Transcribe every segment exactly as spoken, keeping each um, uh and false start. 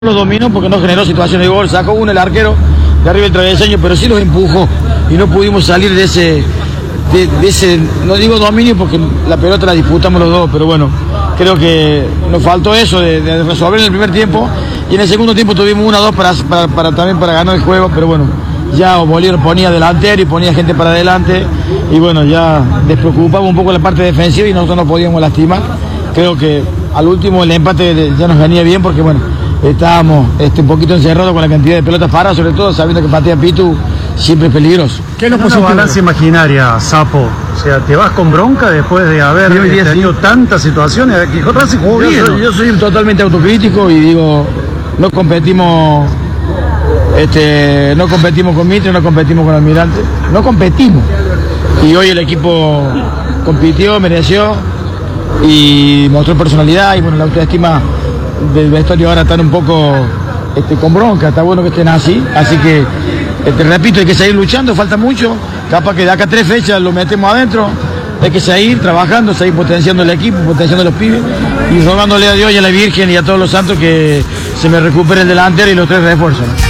Los dominó porque no generó situaciones de gol, sacó uno el arquero de arriba del travesaño, pero sí los empujó y no pudimos salir de ese, de, de ese, no digo dominio porque la pelota la disputamos los dos, pero bueno, creo que nos faltó eso de, de resolver en el primer tiempo y en el segundo tiempo tuvimos una o dos para, para, para también para ganar el juego, pero bueno, ya Bolívar ponía delantero y ponía gente para adelante y bueno, ya despreocupaba un poco la parte defensiva y nosotros no podíamos lastimar. Creo que al último el empate ya nos venía bien porque bueno, estábamos este, un poquito encerrados con la cantidad de pelotas paradas, sobre todo sabiendo que patea Pitu siempre es peligroso. ¿Qué es lo positivo? Una balanza imaginaria, Sapo. O sea, te vas con bronca después de haber sí, eh, tenido sí. tantas situaciones. Que Racing jugó bien. Soy, yo soy totalmente autocrítico y digo, no competimos, este, no competimos con Mitre, no competimos con Almirante, no competimos. Y hoy el equipo compitió, mereció y mostró personalidad y bueno, la autoestima del vestuario ahora están un poco este, con bronca, está bueno que estén así, así que te repito, hay que seguir luchando, falta mucho, capaz que de acá a tres fechas lo metemos adentro, hay que seguir trabajando, seguir potenciando el equipo, potenciando los pibes y rogándole a Dios y a la Virgen y a todos los santos que se me recupere el delantero y los tres refuerzos, ¿no?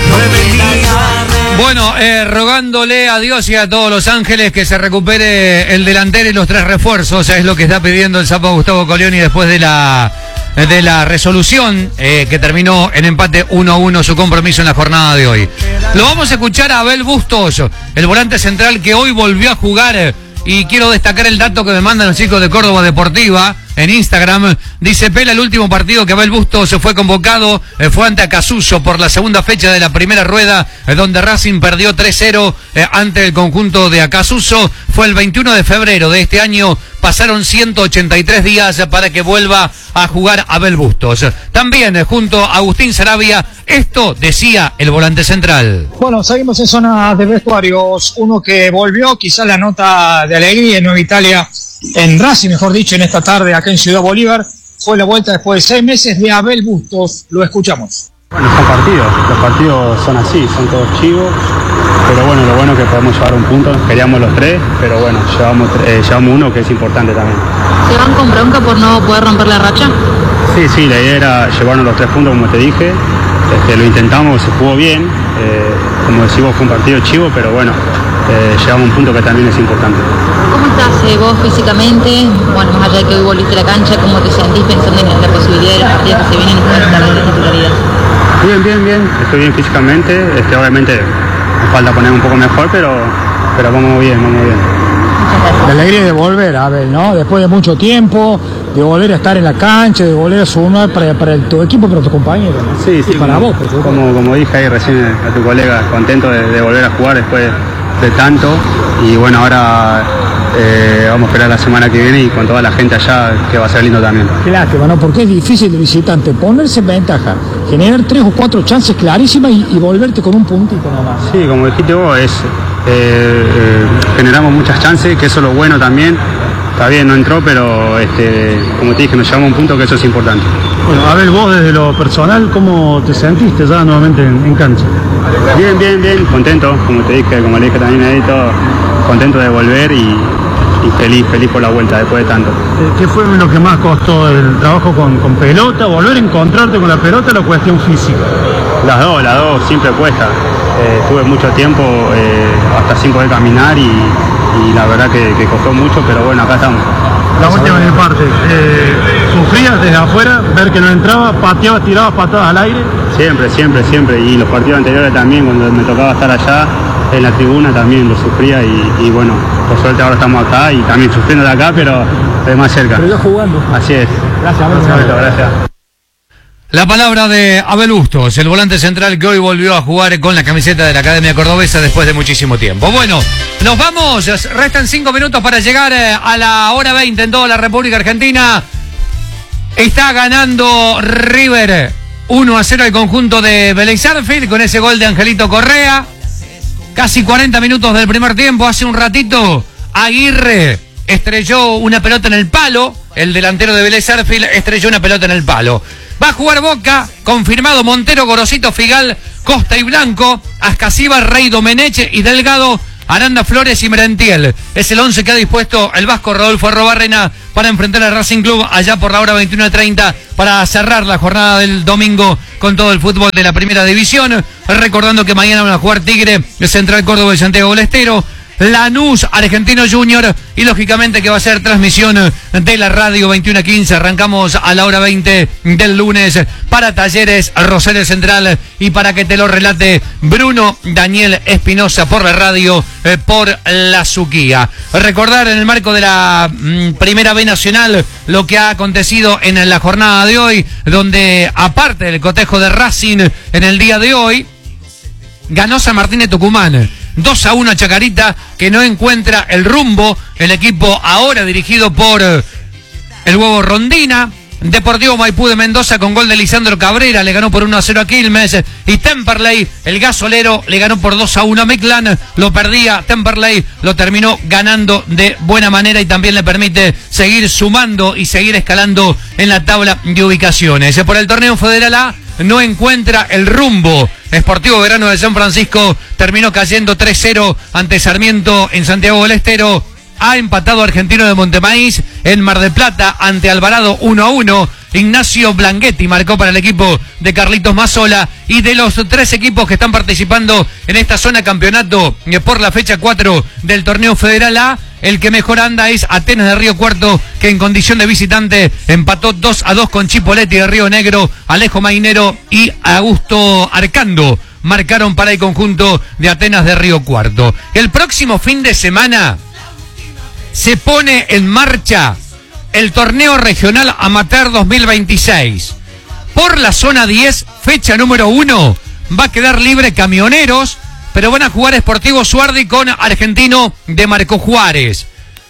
Bueno, eh, rogándole a Dios y a todos los ángeles que se recupere el delantero y los tres refuerzos, es lo que está pidiendo el Sapo Gustavo Colioni después de la de la resolución eh, que terminó en empate uno a uno su compromiso en la jornada de hoy. Lo vamos a escuchar a Abel Bustos, el volante central que hoy volvió a jugar, y quiero destacar el dato que me mandan los chicos de Córdoba Deportiva en Instagram. Dice Pela, el último partido que Abel Bustos se fue convocado eh, fue ante Acasuso por la segunda fecha de la primera rueda, eh, donde Racing perdió tres cero eh, ante el conjunto de Acasuso. Fue el veintiuno de febrero de este año. Pasaron ciento ochenta y tres días para que vuelva a jugar Abel Bustos. También eh, junto a Agustín Sarabia, esto decía el volante central. Bueno, seguimos en zona de vestuarios. Uno que volvió, quizás la nota de alegría en Nueva Italia, en Racing, mejor dicho, en esta tarde acá en Ciudad Bolívar, fue la vuelta después de seis meses de Abel Bustos. Lo escuchamos. Bueno, son partidos, los partidos son así, son todos chivos, pero bueno, lo bueno es que podemos llevar un punto, queríamos los tres, pero bueno, llevamos, eh, llevamos uno que es importante también. ¿Se van con bronca por no poder romper la racha? Sí, sí, la idea era llevarnos los tres puntos como te dije, este, lo intentamos, se jugó bien, eh, como decimos fue un partido chivo, pero bueno, eh, llevamos un punto que también es importante. ¿Cómo estás eh, vos físicamente? Bueno, más allá de que hoy volviste a la cancha, ¿cómo te sentís pensando en la posibilidad de los partidos que se vienen en esta tarde de titularidad? Bien, bien, bien, estoy bien físicamente, este, obviamente me falta poner un poco mejor, pero, pero vamos bien, vamos bien. La alegría de volver, Abel, ¿no? Después de mucho tiempo, de volver a estar en la cancha, de volver a sumar para, para el, tu equipo, para tu compañero, ¿no? Sí, sí, y para como, vos, por como, como dije ahí recién a tu colega, contento de, de volver a jugar después de tanto, y bueno, ahora eh, vamos a esperar la semana que viene y con toda la gente allá, que va a ser lindo también. Qué lástima, ¿no? Porque es difícil de visitante ponerse en ventaja, generar tres o cuatro chances clarísimas y, y volverte con un puntito nomás. Sí, como dijiste vos, es, eh, eh, generamos muchas chances, que eso es lo bueno también. Está bien, no entró, pero este, como te dije, nos llevamos a un punto que eso es importante. Bueno, Abel, vos desde lo personal, ¿cómo te sentiste ya nuevamente en, en cancha? Bien, bien, bien, contento, como te dije, como le dije también a Edito, contento de volver y, y feliz, feliz por la vuelta después de tanto. ¿Qué fue lo que más costó? ¿El trabajo con, con pelota, volver a encontrarte con la pelota o la cuestión física? Las dos, las dos, siempre cuesta. Eh, tuve mucho tiempo, eh, hasta sin poder caminar y, y la verdad que, que costó mucho, pero bueno, acá estamos. La última de mi parte, eh, ¿sufrías desde afuera, ver que no entraba, pateabas, tirabas patadas al aire? Siempre, siempre, siempre, y los partidos anteriores también, cuando me tocaba estar allá en la tribuna también lo sufría y, y bueno, por suerte ahora estamos acá y también sufriendo de acá, pero de más cerca. Pero ya jugando. Así es. Gracias, Abel. Gracias, gracias. La palabra de Abel Bustos, el volante central que hoy volvió a jugar con la camiseta de la Academia Cordobesa después de muchísimo tiempo. Bueno, nos vamos, restan cinco minutos para llegar a la hora veinte en toda la República Argentina. Está ganando River uno a cero el conjunto de Vélez Sarsfield con ese gol de Angelito Correa. Casi cuarenta minutos del primer tiempo, hace un ratito Aguirre estrelló una pelota en el palo, el delantero de Vélez Sarsfield estrelló una pelota en el palo. Va a jugar Boca, confirmado Montero, Gorosito, Figal, Costa y Blanco, Ascasiba, Rey, Domenech y Delgado, Aranda, Flores y Merentiel. Es el once que ha dispuesto el vasco Rodolfo Arrobarrena para enfrentar al Racing Club allá por la hora veintiuno treinta para cerrar la jornada del domingo con todo el fútbol de la primera división. Recordando que mañana van a jugar Tigre, Central Córdoba y Santiago del Estero, Lanús, Argentino Junior, y lógicamente que va a ser transmisión de la radio veintiuno a quince. Arrancamos a la hora veinte del lunes para Talleres Rosario Central y para que te lo relate Bruno Daniel Espinosa por la radio, eh, por la Suquía. Recordar en el marco de la mm, Primera B Nacional lo que ha acontecido en la jornada de hoy, donde aparte del cotejo de Racing en el día de hoy, ganó San Martín de Tucumán dos a uno a Chacarita, que no encuentra el rumbo. El equipo ahora dirigido por el Huevo Rondina. Deportivo Maipú de Mendoza con gol de Lisandro Cabrera le ganó por uno a cero a Quilmes, y Temperley, el gasolero, le ganó por dos a uno a Meclán. Lo perdía Temperley, lo terminó ganando de buena manera y también le permite seguir sumando y seguir escalando en la tabla de ubicaciones. Por el torneo Federal A no encuentra el rumbo. Sportivo Verano de San Francisco terminó cayendo tres cero ante Sarmiento en Santiago del Estero. Ha empatado Argentino de Montemaíz en Mar del Plata ante Alvarado uno a uno. Ignacio Blanguetti marcó para el equipo de Carlitos Mazzola. Y de los tres equipos que están participando en esta zona campeonato por la fecha cuatro del torneo Federal A, el que mejor anda es Atenas de Río Cuarto, que en condición de visitante empató dos a dos con Chipoleti de Río Negro. Alejo Mainero y Augusto Arcando marcaron para el conjunto de Atenas de Río Cuarto. El próximo fin de semana se pone en marcha el torneo regional Amateur dos mil veintiséis. Por la zona diez, fecha número uno, va a quedar libre Camioneros, pero van a jugar Sportivo Suardi con Argentino de Marco Juárez.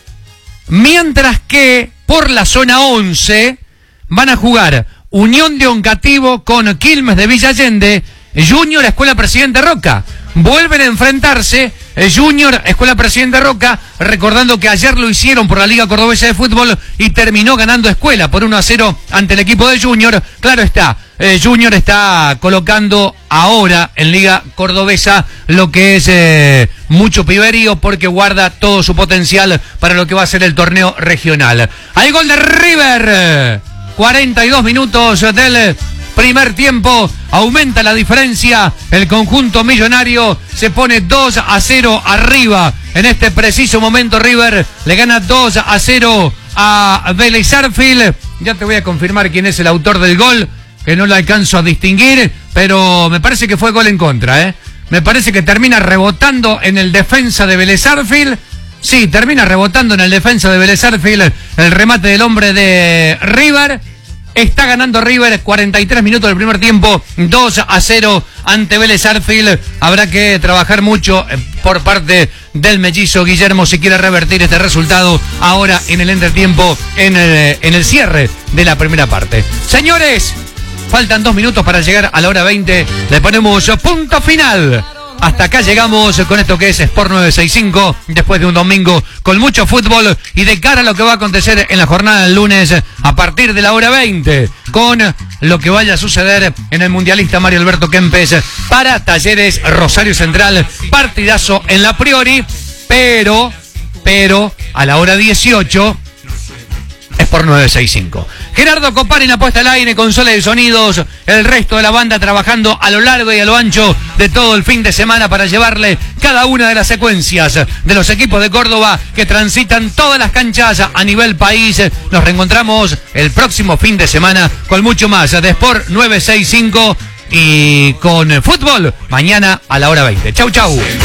Mientras que por la zona once van a jugar Unión de Oncativo con Quilmes de Villa Allende, Junior Escuela Presidente Roca. Vuelven a enfrentarse Junior Escuela Presidente Roca, recordando que ayer lo hicieron por la Liga Cordobesa de Fútbol y terminó ganando Escuela por uno a cero ante el equipo de Junior. Claro está, eh, Junior está colocando ahora en Liga Cordobesa lo que es eh, mucho piberío, porque guarda todo su potencial para lo que va a ser el torneo regional. Hay gol de River, cuarenta y dos minutos del primer tiempo, aumenta la diferencia, el conjunto millonario se pone dos a cero arriba. En este preciso momento River le gana dos a cero a Vélez Sarsfield. Ya te voy a confirmar quién es el autor del gol, que no lo alcanzo a distinguir, pero me parece que fue gol en contra, ¿eh? Me parece que termina rebotando en el defensa de Vélez Sarsfield. Sí, termina rebotando en el defensa de Vélez Sarsfield el remate del hombre de River. Está ganando River, cuarenta y tres minutos del primer tiempo, dos a cero ante Vélez Sarsfield. Habrá que trabajar mucho por parte del mellizo Guillermo si quiere revertir este resultado ahora en el entretiempo, en el, en el cierre de la primera parte. Señores, faltan dos minutos para llegar a la hora veinte. Le ponemos punto final. Hasta acá llegamos con esto que es Sport novecientos sesenta y cinco, después de un domingo con mucho fútbol y de cara a lo que va a acontecer en la jornada del lunes a partir de la hora veinte, con lo que vaya a suceder en el mundialista Mario Alberto Kempes para Talleres Rosario Central. Partidazo en la Priori, pero, pero a la hora dieciocho, Sport novecientos sesenta y cinco. Gerardo Copani en la puesta al aire, consola de sonidos, el resto de la banda trabajando a lo largo y a lo ancho de todo el fin de semana para llevarle cada una de las secuencias de los equipos de Córdoba que transitan todas las canchas a nivel país. Nos reencontramos el próximo fin de semana con mucho más de Sport novecientos sesenta y cinco y con fútbol mañana a la hora veinte. Chau, chau.